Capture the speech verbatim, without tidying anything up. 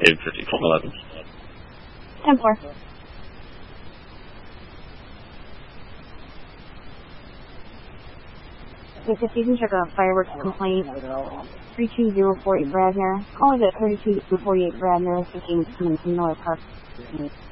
eight fifty, twelve eleven. ten four. eight fifty, can check a fireworks complaint. three two zero four eight Bradner. Call it at thirty-two forty-eight Bradner, speaking to North Park.